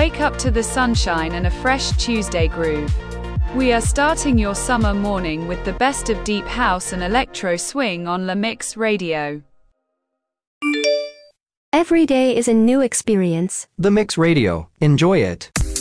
Wake up to the sunshine and a fresh Tuesday groove. We are starting your summer morning with the best of deep house and electro swing on La Mix Radio. Every day is a new experience. The Mix Radio. Enjoy it.